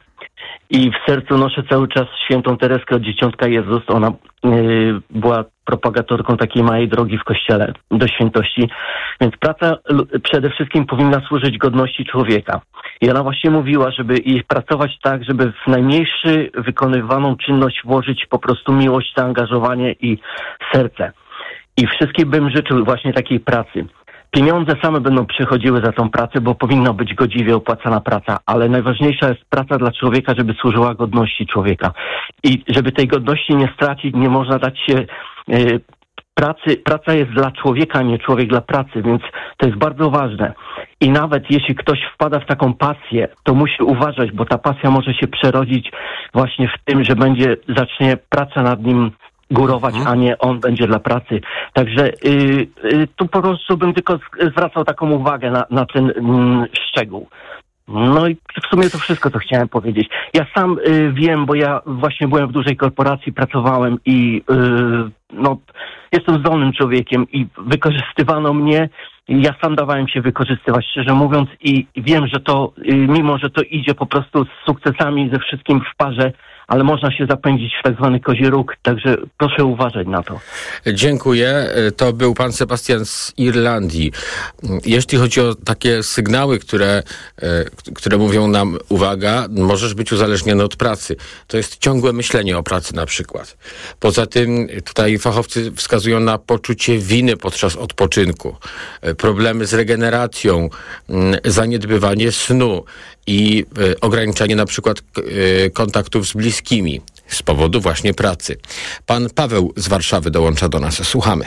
[SPEAKER 26] i w sercu noszę cały czas świętą Tereskę od Dzieciątka Jezus. Ona yy, była propagatorką takiej małej drogi w Kościele do świętości. Więc praca l- przede wszystkim powinna służyć godności człowieka. I ona właśnie mówiła, żeby i pracować tak, żeby w najmniejszy wykonywaną czynność włożyć po prostu miłość, zaangażowanie i serce. I wszystkim bym życzył właśnie takiej pracy. Pieniądze same będą przychodziły za tą pracę, bo powinna być godziwie opłacana praca, ale najważniejsza jest praca dla człowieka, żeby służyła godności człowieka. I żeby tej godności nie stracić, nie można dać się... Yy, pracy, praca jest dla człowieka, a nie człowiek dla pracy, więc to jest bardzo ważne. I nawet jeśli ktoś wpada w taką pasję, to musi uważać, bo ta pasja może się przerodzić właśnie w tym, że będzie, zacznie praca nad nim górować, a nie on będzie dla pracy. Także yy, yy, tu po prostu bym tylko zwracał taką uwagę na, na ten yy, szczegół. No i w sumie to wszystko, co chciałem powiedzieć. Ja sam y, wiem, bo ja właśnie byłem w dużej korporacji, pracowałem i y, no, jestem zdolnym człowiekiem i wykorzystywano mnie. Ja sam dawałem się wykorzystywać, szczerze mówiąc, i wiem, że to, y, mimo że to idzie po prostu z sukcesami, ze wszystkim w parze, ale można się zapędzić w tak zwany kozi róg, także proszę uważać na to.
[SPEAKER 1] Dziękuję. To był pan Sebastian z Irlandii. Jeśli chodzi o takie sygnały, które, które mówią nam, uwaga, możesz być uzależniony od pracy. To jest ciągłe myślenie o pracy na przykład. Poza tym tutaj fachowcy wskazują na poczucie winy podczas odpoczynku, problemy z regeneracją, zaniedbywanie snu i ograniczanie na przykład kontaktów z bliskimi z powodu właśnie pracy. Pan Paweł z Warszawy dołącza do nas. Słuchamy.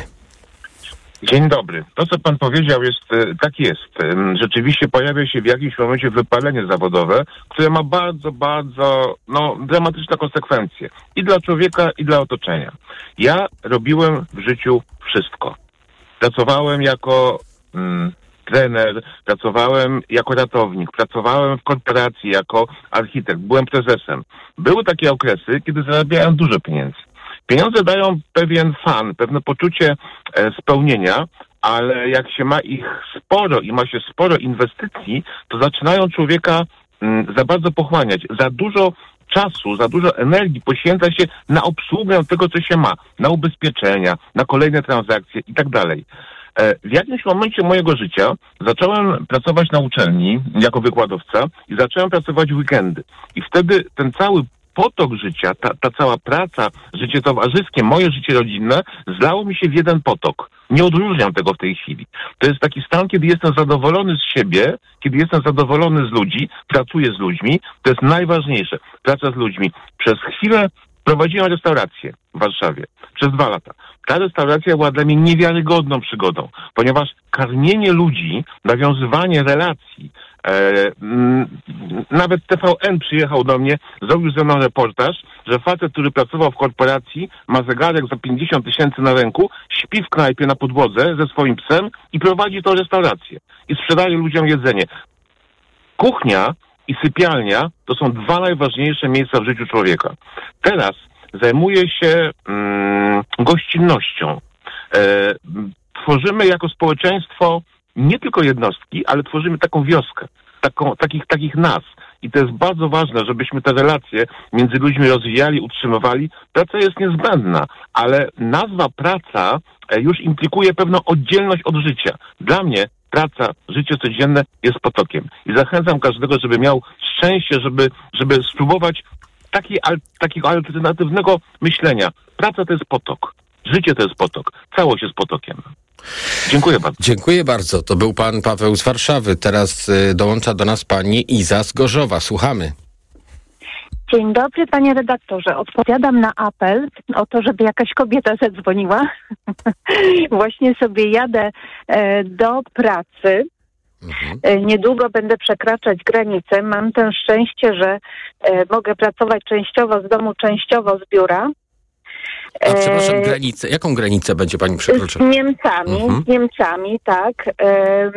[SPEAKER 2] Dzień dobry. To, co pan powiedział, jest tak jest. Rzeczywiście pojawia się w jakimś momencie wypalenie zawodowe, które ma bardzo, bardzo no, dramatyczne konsekwencje. I dla człowieka, i dla otoczenia. Ja robiłem w życiu wszystko. Pracowałem jako... Mm, trener, pracowałem jako ratownik, pracowałem w korporacji jako architekt, byłem prezesem. Były takie okresy, kiedy zarabiałem dużo pieniędzy. Pieniądze dają pewien fan, pewne poczucie e, spełnienia, ale jak się ma ich sporo i ma się sporo inwestycji, to zaczynają człowieka m, za bardzo pochłaniać. Za dużo czasu, za dużo energii poświęca się na obsługę tego, co się ma, na ubezpieczenia, na kolejne transakcje i tak dalej. W jakimś momencie mojego życia zacząłem pracować na uczelni jako wykładowca i zacząłem pracować w weekendy. I wtedy ten cały potok życia, ta, ta cała praca, życie towarzyskie, moje życie rodzinne zlało mi się w jeden potok. Nie odróżniam tego w tej chwili. To jest taki stan, kiedy jestem zadowolony z siebie, kiedy jestem zadowolony z ludzi, pracuję z ludźmi. To jest najważniejsze. Praca z ludźmi. Przez chwilę prowadziłem restaurację w Warszawie. Przez dwa lata. Ta restauracja była dla mnie niewiarygodną przygodą, ponieważ karmienie ludzi, nawiązywanie relacji, e, m, nawet T V N przyjechał do mnie, zrobił ze mną reportaż, że facet, który pracował w korporacji, ma zegarek za pięćdziesiąt tysięcy na ręku, śpi w knajpie na podłodze ze swoim psem i prowadzi tą restaurację. I sprzedaje ludziom jedzenie. Kuchnia i sypialnia to są dwa najważniejsze miejsca w życiu człowieka. Teraz zajmuję się mm, gościnnością. E, tworzymy jako społeczeństwo nie tylko jednostki, ale tworzymy taką wioskę, taką, takich, takich nas. I to jest bardzo ważne, żebyśmy te relacje między ludźmi rozwijali, utrzymywali. Praca jest niezbędna, ale nazwa praca już implikuje pewną oddzielność od życia. Dla mnie praca, życie codzienne jest potokiem. I zachęcam każdego, żeby miał szczęście, żeby, żeby spróbować Taki, al, takiego alternatywnego myślenia. Praca to jest potok. Życie to jest potok. Całość jest potokiem. Dziękuję bardzo.
[SPEAKER 1] Dziękuję bardzo. To był pan Paweł z Warszawy. Teraz y, dołącza do nas pani Iza z Gorzowa. Słuchamy.
[SPEAKER 5] Dzień dobry, panie redaktorze. Odpowiadam na apel o to, żeby jakaś kobieta zadzwoniła. Właśnie sobie jadę e, do pracy. Mhm. Niedługo będę przekraczać granicę. Mam to szczęście, że e, mogę pracować częściowo z domu, częściowo z biura.
[SPEAKER 1] A przepraszam, granicę. Jaką granicę będzie pani przekroczyć?
[SPEAKER 5] Z Niemcami,
[SPEAKER 1] mhm.
[SPEAKER 5] z Niemcami, tak. E,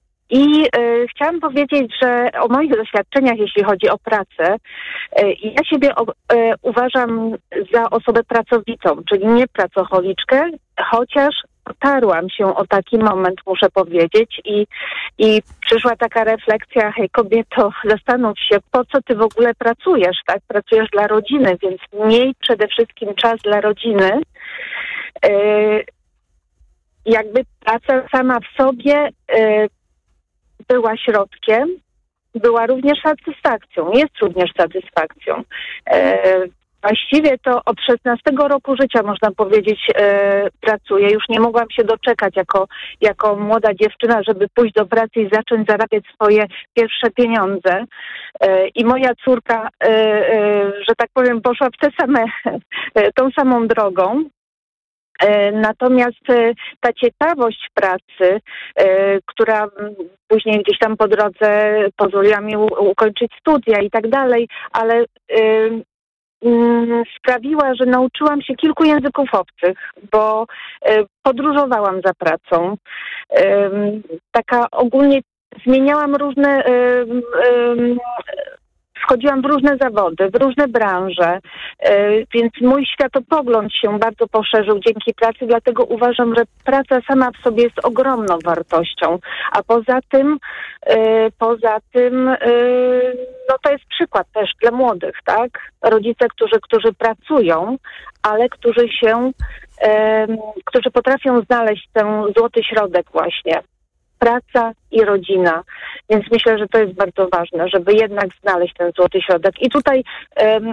[SPEAKER 5] I e, chciałam powiedzieć, że o moich doświadczeniach, jeśli chodzi o pracę, e, ja siebie o, e, uważam za osobę pracowitą, czyli nie pracocholiczkę, chociaż potarłam się o taki moment, muszę powiedzieć, i, i przyszła taka refleksja: hej kobieto, zastanów się, po co ty w ogóle pracujesz, tak? Pracujesz dla rodziny, więc miej przede wszystkim czas dla rodziny. Yy, jakby praca sama w sobie yy, była środkiem, była również satysfakcją, jest również satysfakcją. Yy, Właściwie to od szesnastego roku życia, można powiedzieć, e, pracuję. Już nie mogłam się doczekać jako, jako młoda dziewczyna, żeby pójść do pracy i zacząć zarabiać swoje pierwsze pieniądze. E, I moja córka, e, e, że tak powiem, poszła w te same, e, tą samą drogą. E, natomiast e, ta ciekawość pracy, e, która później gdzieś tam po drodze pozwoliła mi u, ukończyć studia i tak dalej, ale e, sprawiła, że nauczyłam się kilku języków obcych, bo y, podróżowałam za pracą. Y, taka ogólnie zmieniałam różne, y, y, wchodziłam w różne zawody, w różne branże, y, więc mój światopogląd się bardzo poszerzył dzięki pracy, dlatego uważam, że praca sama w sobie jest ogromną wartością, a poza tym, y, poza tym y, no to jest przykład też dla młodych, tak? Rodzice, którzy, którzy pracują, ale którzy się, y, którzy potrafią znaleźć ten złoty środek właśnie. Praca i rodzina. Więc myślę, że to jest bardzo ważne, żeby jednak znaleźć ten złoty środek. I tutaj um,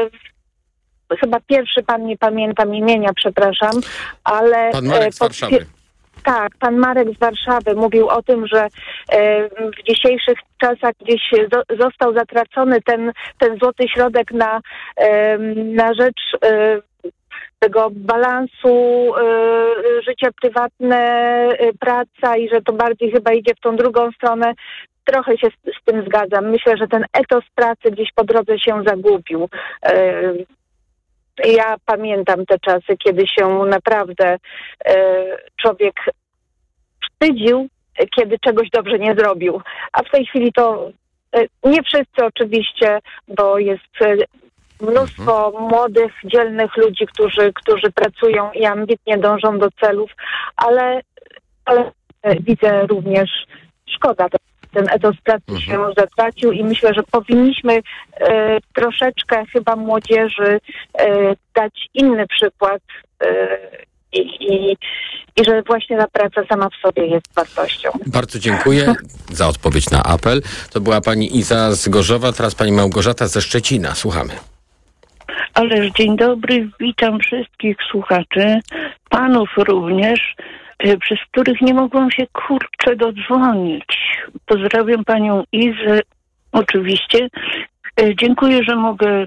[SPEAKER 5] um, chyba pierwszy pan, nie pamiętam imienia, przepraszam, ale...
[SPEAKER 1] Pan Marek z Warszawy.
[SPEAKER 5] Tak, pan Marek z Warszawy mówił o tym, że e, w dzisiejszych czasach gdzieś zo, został zatracony ten, ten złoty środek na, e, na rzecz e, tego balansu y, życie prywatne, y, praca i że to bardziej chyba idzie w tą drugą stronę. Trochę się z, z tym zgadzam. Myślę, że ten etos pracy gdzieś po drodze się zagubił. Y, ja pamiętam te czasy, kiedy się naprawdę y, człowiek wstydził, kiedy czegoś dobrze nie zrobił. A w tej chwili to y, nie wszyscy oczywiście, bo jest... Y, mnóstwo mhm. młodych, dzielnych ludzi, którzy, którzy pracują i ambitnie dążą do celów, ale, ale widzę również szkoda. Ten etos pracy mhm. się zatracił i myślę, że powinniśmy e, troszeczkę chyba młodzieży e, dać inny przykład e, i, i, i że właśnie ta praca sama w sobie jest wartością.
[SPEAKER 1] Bardzo dziękuję za odpowiedź na apel. To była pani Iza z Gorzowa, teraz pani Małgorzata ze Szczecina. Słuchamy.
[SPEAKER 6] Ależ dzień dobry, witam wszystkich słuchaczy, panów również, przez których nie mogłam się kurczę dodzwonić. Pozdrawiam panią Izę, oczywiście. Dziękuję, że mogę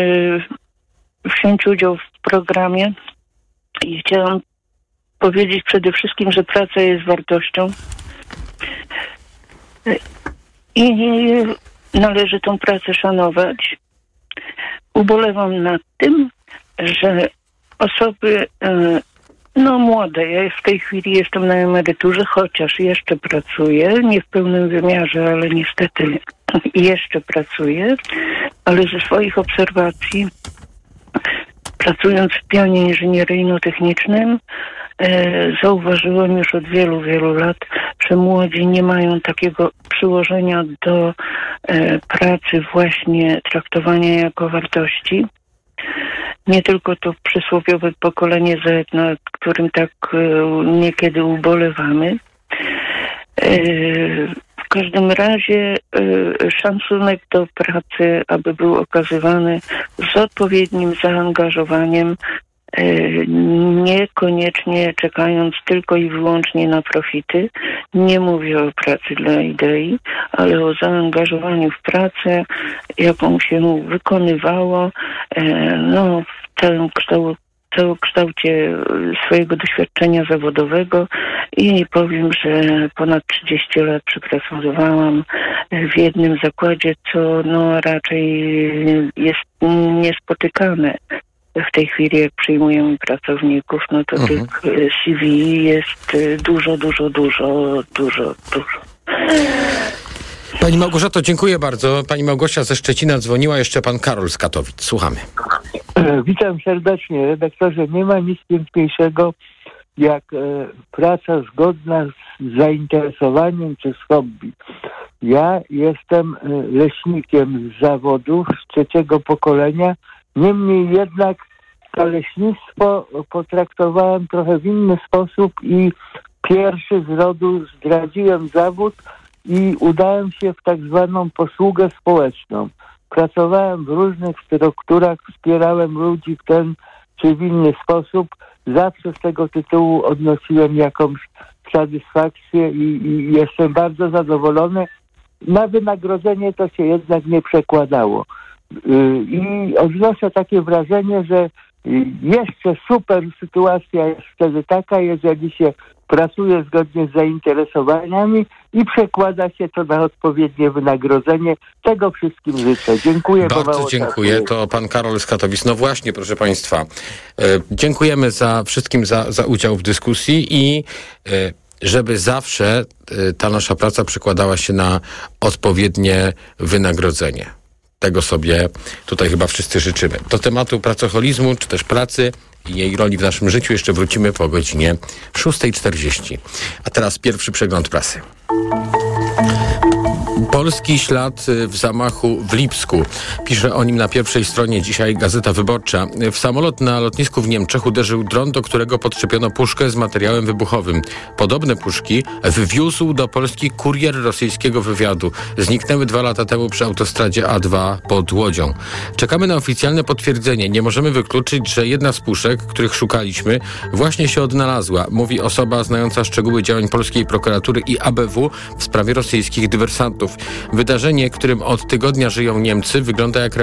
[SPEAKER 6] wziąć udział w programie i chciałam powiedzieć przede wszystkim, że praca jest wartością i należy tą pracę szanować. Ubolewam nad tym, że osoby no młode, ja w tej chwili jestem na emeryturze, chociaż jeszcze pracuję, nie w pełnym wymiarze, ale niestety jeszcze pracuję, ale ze swoich obserwacji, pracując w pionie inżynieryjno-technicznym, e, zauważyłem już od wielu, wielu lat, że młodzi nie mają takiego przyłożenia do e, pracy, właśnie traktowania jako wartości. Nie tylko to przysłowiowe pokolenie Z, nad którym tak e, niekiedy ubolewamy. E, w każdym razie e, szacunek do pracy, aby był okazywany z odpowiednim zaangażowaniem, e, niekoniecznie czekając tylko i wyłącznie na profity. Nie mówię o pracy dla idei, ale o zaangażowaniu w pracę, jaką się wykonywało, e, no, w całym kształcie kształcie swojego doświadczenia zawodowego i powiem, że ponad trzydzieści lat przepracowałam w jednym zakładzie, co no raczej jest niespotykane. W tej chwili, jak przyjmujemy pracowników, no to mhm. tych C V jest dużo, dużo, dużo, dużo, dużo.
[SPEAKER 1] Pani Małgorzato, dziękuję bardzo. Pani Małgosia ze Szczecina dzwoniła, jeszcze pan Karol z Katowic. Słuchamy.
[SPEAKER 7] Witam serdecznie, redaktorze. Nie ma nic piękniejszego jak e, praca zgodna z zainteresowaniem czy z hobby. Ja jestem e, leśnikiem z zawodów, z trzeciego pokolenia, niemniej jednak to leśnictwo potraktowałem trochę w inny sposób i pierwszy z rodu zdradziłem zawód i udałem się w tak zwaną posługę społeczną. Pracowałem w różnych strukturach, wspierałem ludzi w ten czy w inny sposób. Zawsze z tego tytułu odnosiłem jakąś satysfakcję i, i jestem bardzo zadowolony. Na wynagrodzenie to się jednak nie przekładało. I odnoszę takie wrażenie, że jeszcze super sytuacja jest wtedy taka, jeżeli się pracuje zgodnie z zainteresowaniami i przekłada się to na odpowiednie wynagrodzenie. Tego wszystkim życzę. Dziękuję.
[SPEAKER 1] Bardzo dziękuję. To pan Karol z Katowic. No właśnie, proszę państwa. E, dziękujemy za wszystkim za, za udział w dyskusji i e, żeby zawsze e, ta nasza praca przekładała się na odpowiednie wynagrodzenie. Tego sobie tutaj chyba wszyscy życzymy. Do tematu pracoholizmu, czy też pracy i jej roli w naszym życiu jeszcze wrócimy po godzinie szósta czterdzieści. A teraz pierwszy przegląd prasy. Polski ślad w zamachu w Lipsku. Pisze o nim na pierwszej stronie dzisiaj Gazeta Wyborcza. W samolot na lotnisku w Niemczech uderzył dron, do którego podczepiono puszkę z materiałem wybuchowym. Podobne puszki wywiózł do Polski kurier rosyjskiego wywiadu. Zniknęły dwa lata temu przy autostradzie A dwa pod Łodzią. Czekamy na oficjalne potwierdzenie. Nie możemy wykluczyć, że jedna z puszek, których szukaliśmy, właśnie się odnalazła, mówi osoba znająca szczegóły działań polskiej prokuratury i A B W w sprawie rosyjskich dywersantów. Wydarzenie, którym od tygodnia żyją Niemcy, wygląda jak